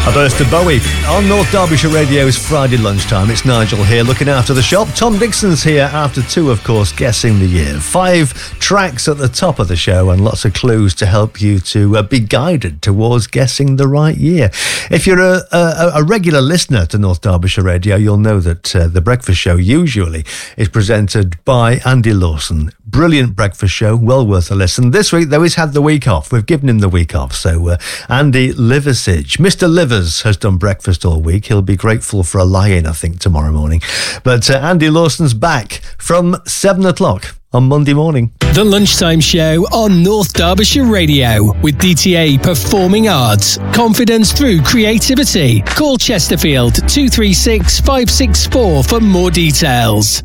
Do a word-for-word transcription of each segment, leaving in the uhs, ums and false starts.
Burst of Bowie on North Derbyshire Radio's Friday lunchtime. It's Nigel here looking after the shop. Tom Dixon's here after two, of course, guessing the year. Five tracks at the top of the show and lots of clues to help you to uh, be guided towards guessing the right year. If you're a, a, a regular listener to North Derbyshire Radio, you'll know that uh, the breakfast show usually is presented by Andy Lawson. Brilliant breakfast show, well worth a listen. This week, though, he's had the week off. We've given him the week off. So uh, Andy Liversidge, Mister Livers, has done breakfast all week. He'll be grateful for a lie-in, I think, tomorrow morning. But uh, Andy Lawson's back from seven o'clock on Monday morning. The Lunchtime Show on North Derbyshire Radio with D T A Performing Arts. Confidence through creativity. Call Chesterfield two three six, five six four for more details.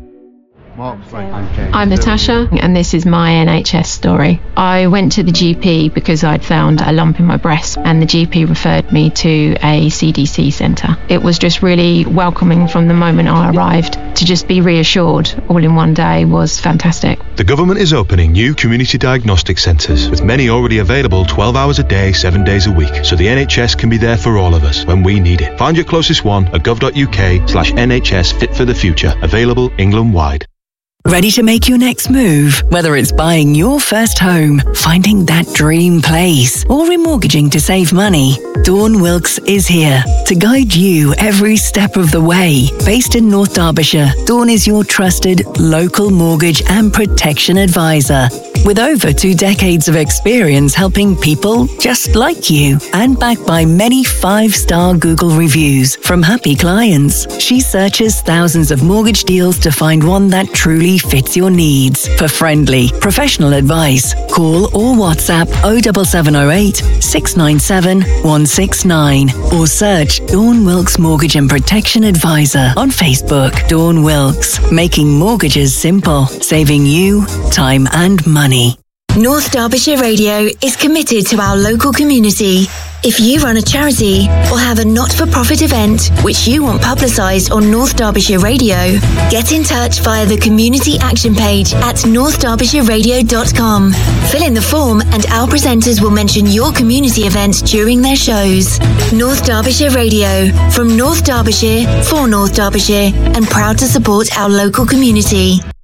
I'm Natasha, and this is my N H S story. I went to the G P because I'd found a lump in my breast, and the G P referred me to a C D C centre. It was just really welcoming from the moment I arrived. To just be reassured all in one day was fantastic. The government is opening new community diagnostic centres, with many already available twelve hours a day, seven days a week, so the N H S can be there for all of us when we need it. Find your closest one at gov.uk slash NHS Fit for the Future, available England-wide. Ready to make your next move? Whether it's buying your first home, finding that dream place, or remortgaging to save money, Dawn Wilkes is here to guide you every step of the way. Based in North Derbyshire, Dawn is your trusted local mortgage and protection advisor. With over two decades of experience helping people just like you, and backed by many five-star Google reviews from happy clients, she searches thousands of mortgage deals to find one that truly fits your needs. For friendly, professional advice, call or WhatsApp oh seven seven oh eight, six nine seven, one six nine or search Dawn Wilkes Mortgage and Protection Advisor on Facebook. Dawn Wilkes, making mortgages simple, saving you time and money. North Derbyshire Radio is committed to our local community. If you run a charity or have a not-for-profit event which you want publicised on North Derbyshire Radio, get in touch via the community action page at north derbyshire radio dot com. Fill in the form and our presenters will mention your community event during their shows. North Derbyshire Radio, from North Derbyshire, for North Derbyshire, and proud to support our local community.